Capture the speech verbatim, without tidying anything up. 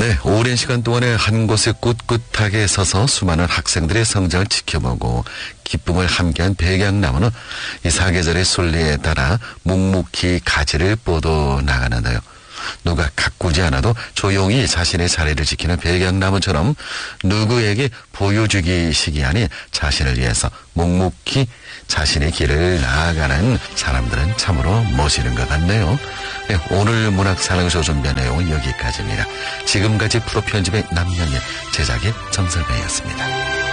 네, 오랜 시간 동안에 한 곳에 꿋꿋하게 서서 수많은 학생들의 성장을 지켜보고 기쁨을 함께한 백양나무는 이 사계절의 순리에 따라 묵묵히 가지를 뻗어 나가는데요. 누가 가꾸지 않아도 조용히 자신의 자리를 지키는 백양나무처럼 누구에게 보여주기식이 아닌 자신을 위해서 묵묵히 자신의 길을 나아가는 사람들은 참으로 멋있는 것 같네요. 네, 오늘 문학사랑쇼 준비한 내용은 여기까지입니다. 지금까지 프로 편집의 남영일, 제작의 정설배였습니다.